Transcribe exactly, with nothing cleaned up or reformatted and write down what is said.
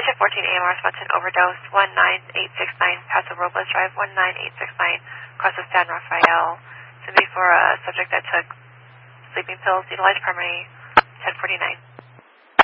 Patient fourteen A M R response to an overdose, one nine eight six nine Paso Robles Drive, one nine eight six nine across the San Rafael. To be for a subject that took sleeping pills, utilized primary ten forty-nine.